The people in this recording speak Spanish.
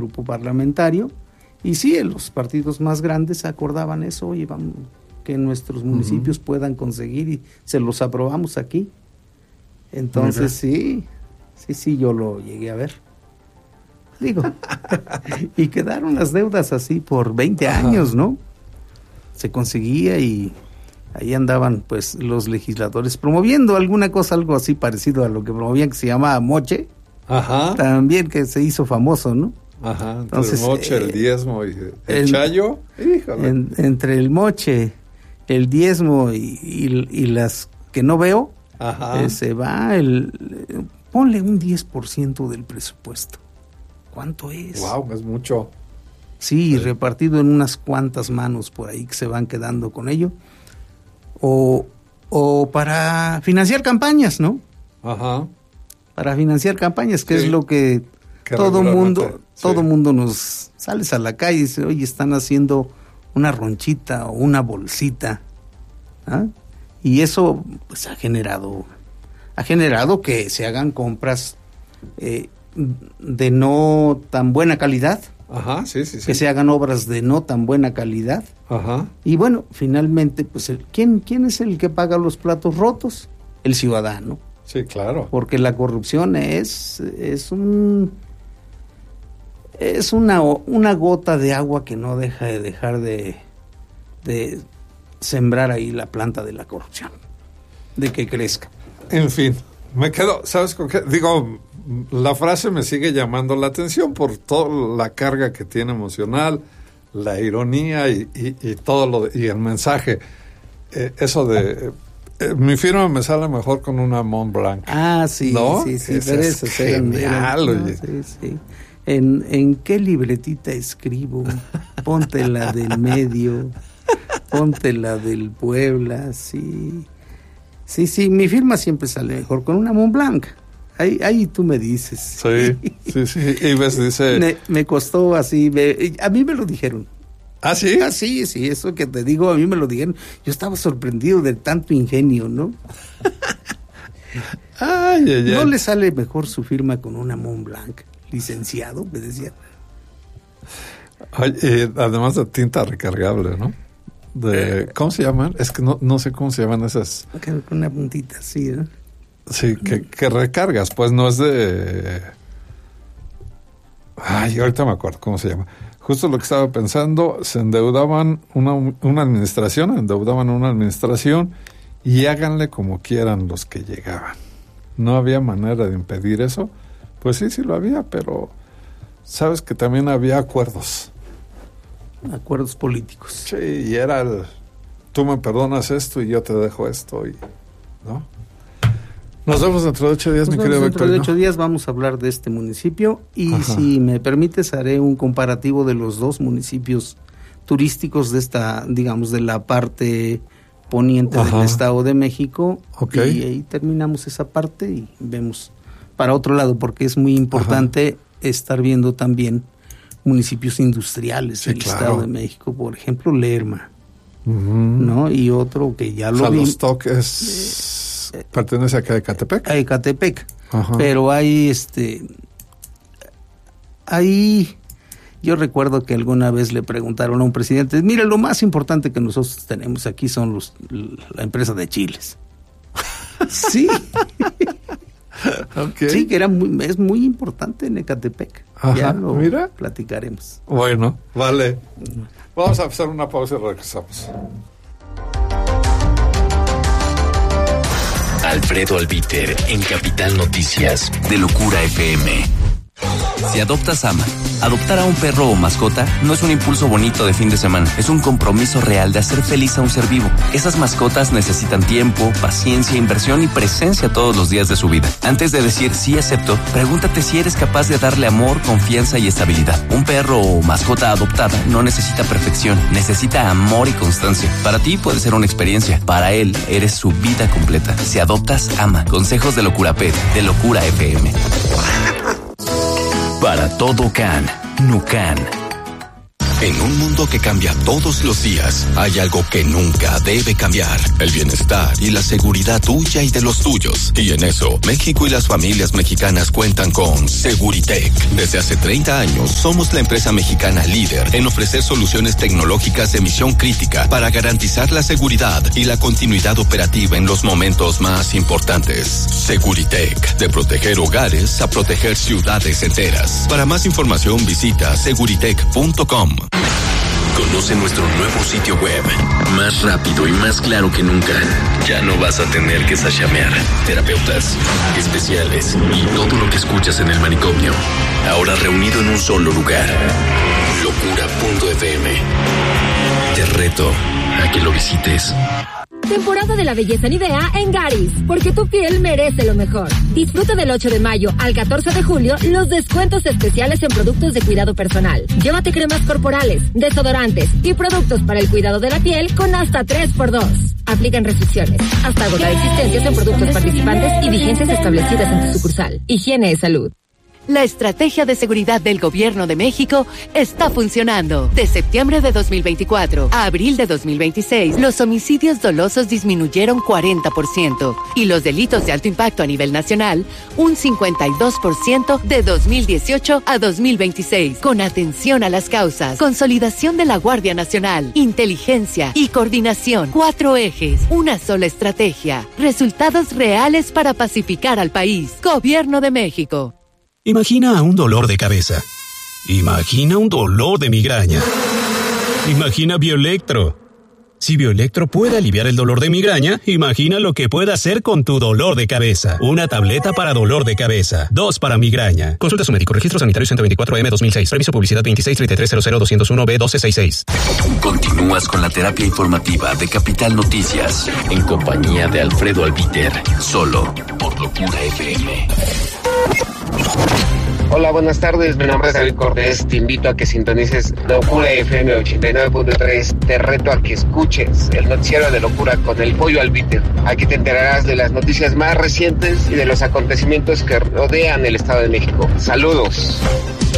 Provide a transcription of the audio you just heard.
grupo parlamentario, y sí, los partidos más grandes acordaban eso, oye, vamos, que nuestros municipios puedan conseguir, y se los aprobamos aquí. Entonces sí, yo lo llegué a ver. Digo, y quedaron las deudas así por 20 años, ¿no? Se conseguía y ahí andaban pues los legisladores promoviendo alguna cosa, algo así parecido a lo que promovían, que se llamaba moche. Ajá. También, que se hizo famoso, ¿no? Ajá, entonces, el moche, el diezmo y el chayo. Híjole. Entre el moche, el diezmo y las que no veo, se va ponle un 10% del presupuesto. ¿Cuánto es? Wow, es mucho. Sí, repartido en unas cuantas manos por ahí que se van quedando con ello. O para financiar campañas, ¿no? Ajá. Para financiar campañas, que es lo que todo mundo nos sales a la calle y dice, oye, están haciendo una ronchita o una bolsita. ¿Ah? Y eso pues ha generado que se hagan compras de no tan buena calidad. Ajá, sí. Que se hagan obras de no tan buena calidad. Ajá. Y bueno, finalmente, pues, ¿quién es el que paga los platos rotos? El ciudadano. Sí, claro. Porque la corrupción es una gota de agua que no deja de sembrar ahí la planta de la corrupción, de que crezca. En fin, me quedo, ¿sabes con qué? Digo, la frase me sigue llamando la atención por toda la carga que tiene emocional, la ironía y todo y el mensaje. Eso de mi firma me sale mejor con una Mont Blanc. Ah, sí, ¿no? sí, pero eso es genial, oye. Sí. ¿En qué libretita escribo? Ponte la del medio, ponte la del Puebla, sí. Sí, mi firma siempre sale mejor con una Mont Blanc. Ahí tú me dices. Sí. Y ves, dice... Me costó así, a mí me lo dijeron. ¿Ah, sí? Ah, sí, eso que te digo, a mí me lo dijeron. Yo estaba sorprendido de tanto ingenio, ¿no? Ay. ¿No le sale mejor su firma con una Mont Blanc, licenciado? Me decían. Además de tinta recargable, ¿no? ¿Cómo se llaman? Es que no sé cómo se llaman esas. Con una puntita así, ¿no? Sí, que recargas, pues no es de... Ay, ahorita me acuerdo cómo se llama. Justo lo que estaba pensando, se endeudaban una administración y háganle como quieran los que llegaban. No había manera de impedir eso. Pues sí lo había, pero sabes que también había acuerdos. Acuerdos políticos. Sí, y era tú me perdonas esto y yo te dejo esto, ¿no? Nos vemos dentro de 8 días, mi querido Víctor. Dentro de 8 días vamos a hablar de este municipio y si me permites haré un comparativo de los dos municipios turísticos de esta, digamos, de la parte poniente del Estado de México. Y ahí terminamos esa parte y vemos para otro lado, porque es muy importante estar viendo también municipios industriales del Estado de México, por ejemplo, Lerma, ¿no? Y otro que ya lo vi. Los toques pertenece acá a Ecatepec. A Ecatepec. Pero ahí yo recuerdo que alguna vez le preguntaron a un presidente, mira, lo más importante que nosotros tenemos aquí son la empresa de chiles. Sí. Sí, que es muy importante en Ecatepec. Ya lo platicaremos. Bueno, vale. Vamos a hacer una pausa y regresamos. Alfredo Albiter en Capital Noticias de Locura FM. Si adoptas Ama, adoptar a un perro o mascota no es un impulso bonito de fin de semana, es un compromiso real de hacer feliz a un ser vivo. Esas mascotas necesitan tiempo, paciencia, inversión y presencia todos los días de su vida. Antes de decir sí acepto, pregúntate si eres capaz de darle amor, confianza y estabilidad. Un perro o mascota adoptada no necesita perfección, necesita amor y constancia. Para ti puede ser una experiencia, para él eres su vida completa. Si adoptas Ama, consejos de Locura Pet, de Locura FM. Para todo Can, Nucan. En un mundo que cambia todos los días, hay algo que nunca debe cambiar: el bienestar y la seguridad tuya y de los tuyos. Y en eso, México y las familias mexicanas cuentan con Seguritech. Desde hace 30 años, somos la empresa mexicana líder en ofrecer soluciones tecnológicas de misión crítica para garantizar la seguridad y la continuidad operativa en los momentos más importantes. Seguritech, de proteger hogares a proteger ciudades enteras. Para más información, visita seguritech.com. Conoce nuestro nuevo sitio web, más rápido y más claro que nunca. Ya no vas a tener que sashamear. Terapeutas, especiales y todo lo que escuchas en el manicomio, ahora reunido en un solo lugar. Locura.fm. Te reto a que lo visites. Temporada de la belleza Nivea en Garis, porque tu piel merece lo mejor. Disfruta del 8 de mayo al 14 de julio los descuentos especiales en productos de cuidado personal. Llévate cremas corporales, desodorantes y productos para el cuidado de la piel con hasta 3x2. Aplican restricciones. Hasta agotar existencias en productos participantes y vigencias establecidas en tu sucursal. Higiene y salud. La estrategia de seguridad del Gobierno de México está funcionando. De septiembre de 2024 a abril de 2026, los homicidios dolosos disminuyeron 40% y los delitos de alto impacto a nivel nacional un 52% de 2018 a 2026. Con atención a las causas, consolidación de la Guardia Nacional, inteligencia y coordinación. 4 ejes, una sola estrategia. Resultados reales para pacificar al país. Gobierno de México. Imagina un dolor de cabeza. Imagina un dolor de migraña. Imagina Bioelectro. Si Bioelectro puede aliviar el dolor de migraña, imagina lo que puede hacer con tu dolor de cabeza. Una tableta para dolor de cabeza. 2 para migraña. Consulta a su médico. Registro sanitario 124M 2006. Reviso publicidad 2633000201B1266. Continúas con la terapia informativa de Capital Noticias, en compañía de Alfredo Albiter, solo por Locura FM. Hola, buenas tardes, mi nombre es David Cortés. Te invito a que sintonices Locura FM 89.3. Te reto a que escuches el noticiero de Locura con el Pollo Albiter. Aquí te enterarás de las noticias más recientes y de los acontecimientos que rodean el Estado de México. Saludos.